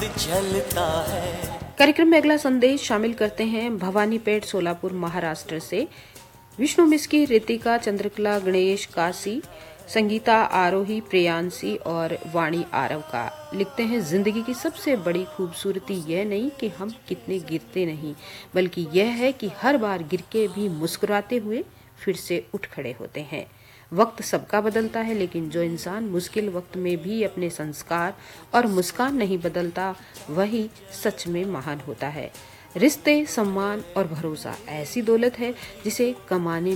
जलता है। कार्यक्रम में अगला संदेश शामिल करते हैं भवानीपेट सोलापुर महाराष्ट्र से विष्णु मिस्की, रितिका, चंद्रकला, गणेश, काशी, संगीता, आरोही, प्रियांशी और वाणी आरव का। लिखते हैं, जिंदगी की सबसे बड़ी खूबसूरती यह नहीं कि हम कितने गिरते नहीं, बल्कि यह है कि हर बार गिर के भी मुस्कुराते हुए फिर से उठ खड़े होते हैं। वक्त सबका बदलता है, लेकिन जो इंसान मुश्किल वक्त में भी अपने संस्कार और मुस्कान नहीं बदलता, वही सच में महान होता है। रिश्ते, सम्मान और भरोसा ऐसी दौलत है जिसे कमाने